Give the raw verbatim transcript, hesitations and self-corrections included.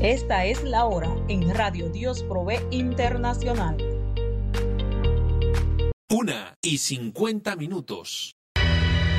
Esta es la hora en Radio Dios Provee Internacional. Una y cincuenta minutos.